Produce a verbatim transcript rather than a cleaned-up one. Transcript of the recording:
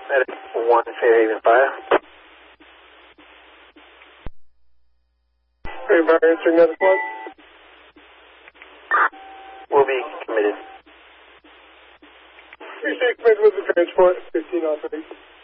Medic one, Fairhaven five. Fairhaven five, answering medic one. Will be committed. Appreciate committed with the transport, fifteen authorized.